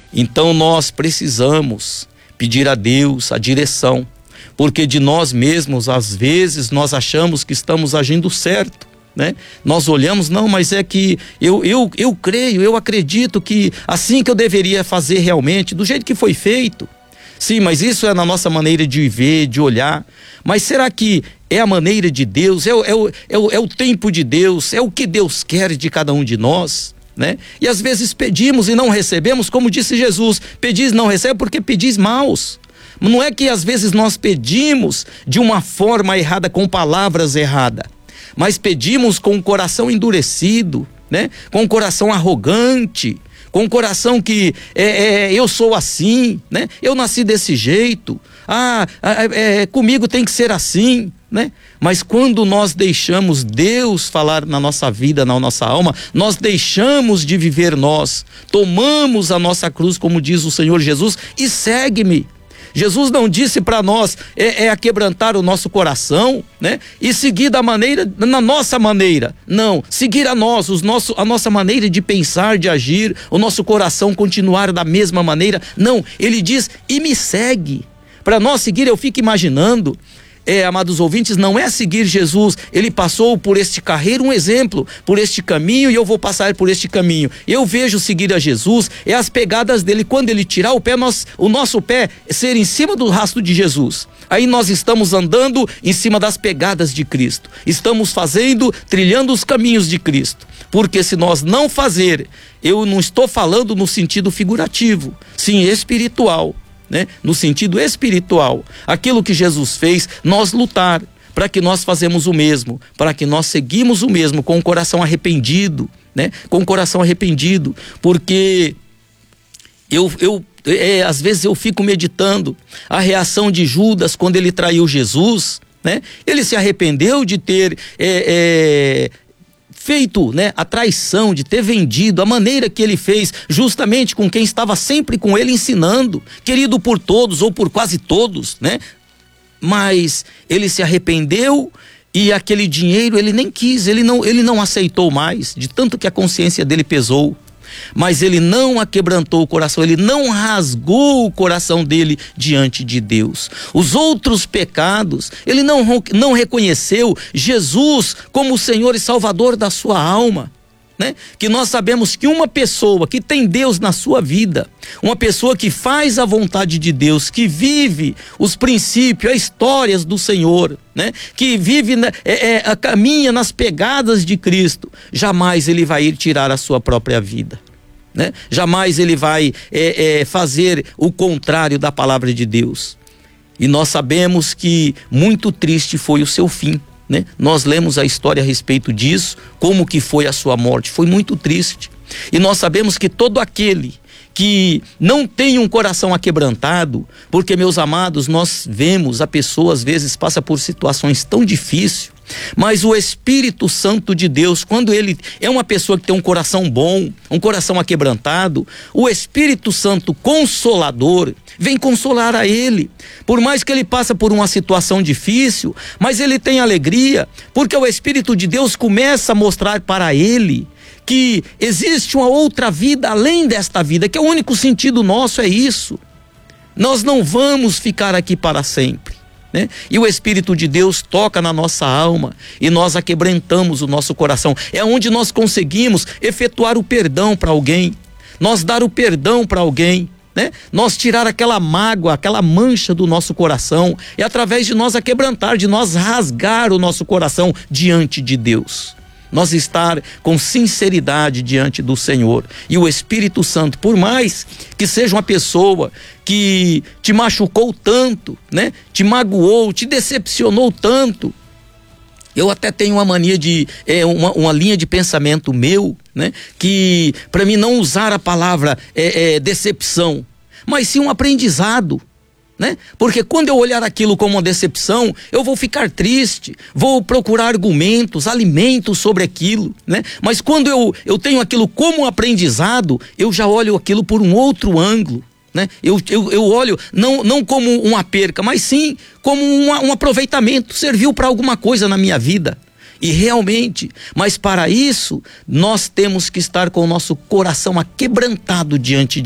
Então nós precisamos pedir a Deus a direção, porque de nós mesmos, às vezes, nós achamos que estamos agindo certo, né? Nós olhamos, não, mas é que eu creio, eu acredito que assim que eu deveria fazer realmente, do jeito que foi feito. Sim, mas isso é na nossa maneira de ver, de olhar. Mas será que é a maneira de Deus? É o tempo de Deus? É o que Deus quer de cada um de nós, né? E às vezes pedimos e não recebemos, como disse Jesus: pedis e não recebe porque pedis maus. Não é que às vezes nós pedimos de uma forma errada, com palavras erradas, mas pedimos com o coração endurecido, né? Com o coração arrogante, com o coração que eu sou assim, né? Eu nasci desse jeito, comigo tem que ser assim, né? Mas quando nós deixamos Deus falar na nossa vida, na nossa alma, nós deixamos de viver nós, tomamos a nossa cruz, como diz o Senhor Jesus, e segue-me. Jesus não disse para nós aquebrantar o nosso coração, né? E seguir na nossa maneira. Não, seguir a nossa maneira de pensar, de agir, o nosso coração continuar da mesma maneira. Não, ele diz: e me segue. Para nós seguir, eu fico imaginando, amados ouvintes, não é seguir Jesus. Ele passou por este carreiro, um exemplo, por este caminho, e eu vou passar por este caminho. Eu vejo seguir a Jesus, as pegadas dele. Quando ele tirar o pé, o nosso pé ser em cima do rastro de Jesus. Aí nós estamos andando em cima das pegadas de Cristo. Estamos trilhando os caminhos de Cristo. Porque se nós não fazer, eu não estou falando no sentido figurativo, sim espiritual, né? No sentido espiritual, aquilo que Jesus fez, nós lutar para que nós fazemos o mesmo, para que nós seguimos o mesmo com o coração arrependido, né? Com o coração arrependido, porque às vezes eu fico meditando a reação de Judas quando ele traiu Jesus, né? Ele se arrependeu de ter feito, né, a traição, de ter vendido, a maneira que ele fez, justamente com quem estava sempre com ele ensinando, querido por todos ou por quase todos, né? Mas ele se arrependeu e aquele dinheiro ele nem quis, ele não aceitou mais, de tanto que a consciência dele pesou. Mas ele não aquebrantou o coração, ele não rasgou o coração dele diante de Deus. Os outros pecados, ele não reconheceu Jesus como o Senhor e Salvador da sua alma, né? Que nós sabemos que uma pessoa que tem Deus na sua vida, uma pessoa que faz a vontade de Deus, que vive os princípios, as histórias do Senhor, né? Que vive, caminha nas pegadas de Cristo, jamais ele vai ir tirar a sua própria vida, né? Jamais ele vai fazer o contrário da palavra de Deus. E nós sabemos que muito triste foi o seu fim, né? Nós lemos a história a respeito disso, como que foi a sua morte, foi muito triste. E nós sabemos que todo aquele que não tem um coração aquebrantado, porque, meus amados, nós vemos a pessoa às vezes passa por situações tão difíceis, mas o Espírito Santo de Deus, quando ele é uma pessoa que tem um coração bom, um coração aquebrantado, o Espírito Santo Consolador vem consolar a ele, por mais que ele passe por uma situação difícil, mas ele tem alegria, porque o Espírito de Deus começa a mostrar para ele que existe uma outra vida além desta vida, que é o único sentido nosso, é isso. Nós não vamos ficar aqui para sempre, né? E o Espírito de Deus toca na nossa alma e nós aquebrantamos o nosso coração. É onde nós conseguimos efetuar o perdão para alguém, nós dar o perdão para alguém, né? Nós tirar aquela mágoa, aquela mancha do nosso coração, é através de nós aquebrantar, de nós rasgar o nosso coração diante de Deus. Nós estar com sinceridade diante do Senhor. E o Espírito Santo, por mais que seja uma pessoa que te machucou tanto, né? Te magoou, te decepcionou tanto. Eu até tenho uma mania uma linha de pensamento meu, né? Que para mim não usar a palavra decepção, mas sim um aprendizado, né? Porque quando eu olhar aquilo como uma decepção, eu vou ficar triste, vou procurar argumentos, alimentos sobre aquilo, né? Mas quando eu tenho aquilo como um aprendizado, eu já olho aquilo por um outro ângulo, né? Eu olho não como uma perca, mas sim como um aproveitamento, serviu para alguma coisa na minha vida. E realmente, mas para isso nós temos que estar com o nosso coração aquebrantado diante de